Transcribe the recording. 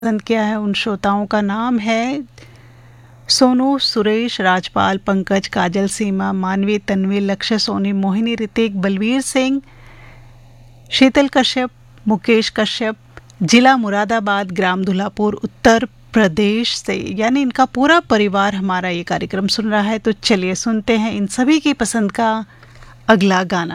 पसंद किया है उन श्रोताओं का नाम है सोनू, सुरेश, राजपाल, पंकज, काजल, सीमा, मानवी, तन्वी, लक्ष्य, सोनी, मोहिनी, ऋतिक, बलवीर सिंह, शीतल कश्यप, मुकेश कश्यप, जिला मुरादाबाद, ग्राम धुलापुर, उत्तर प्रदेश से, यानी इनका पूरा परिवार हमारा ये कार्यक्रम सुन रहा है। तो चलिए सुनते हैं इन सभी की पसंद का अगला गाना।